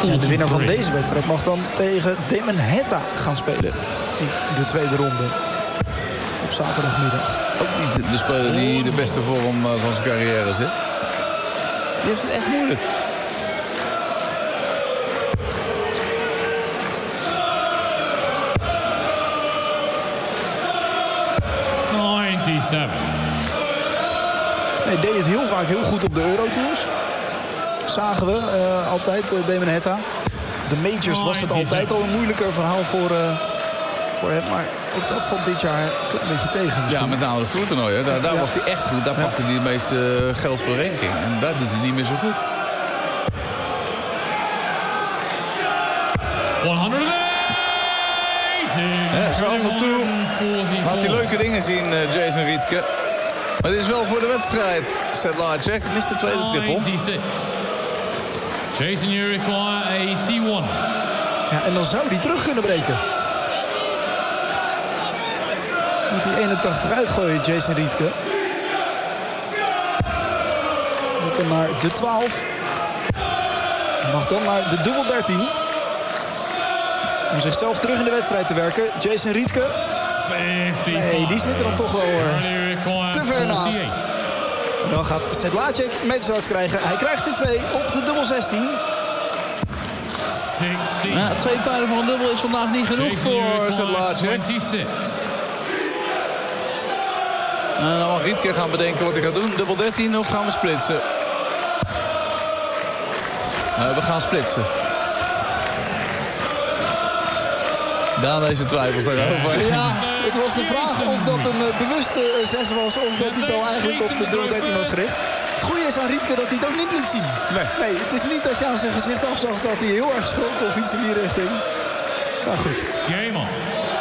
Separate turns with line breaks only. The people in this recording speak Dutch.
En de winnaar van deze wedstrijd mag dan tegen Damon Heta gaan spelen. In de tweede ronde. Op zaterdagmiddag.
Ook niet de speler die de beste vorm van zijn carrière zit. Die heeft het echt moeilijk.
Nee, deed het heel vaak heel goed op de Eurotours. Zagen we altijd Damon Heta. De majors was het altijd al een moeilijker verhaal voor hem. Maar ook dat valt dit jaar een klein beetje tegen. Misschien.
Ja, met name de vloertoernooien. Daar was hij echt goed. Daar pakte hij het meeste geld voor de ranking. En daar doet hij niet meer zo goed.
180.
Ja, zo af en toe had hij leuke dingen zien, Jason Rietke. Maar dit is wel voor de wedstrijd. Sedlacek mist de tweede triple.
96. Jason, you require 81.
Ja, en dan zou hij terug kunnen breken. Moet hij 81 uitgooien, Jason Rietke. Moet dan naar de 12. Mag dan naar de dubbel 13. Om zichzelf terug in de wedstrijd te werken. Jason Rietke. Nee, die zit er dan toch wel te ver naast. En dan gaat Sedlacek matchouts krijgen. Hij krijgt er 2 op de dubbel 16.
Ja, 2 pijlen voor een dubbel is vandaag niet genoeg voor Sedlacek. En dan mag Rietke gaan bedenken wat hij gaat doen. Dubbel 13 of gaan we splitsen? We gaan splitsen. Daan deze twijfels daarover.
Ja, het was de vraag of dat een bewuste 6 was of dat hij wel eigenlijk op de dubbel 13 was gericht. Het goede is aan Rietke dat hij het ook niet liet zien. Nee, het is niet dat je aan zijn gezicht afzag dat hij heel erg schrok of iets in die richting. Maar goed.
Game on.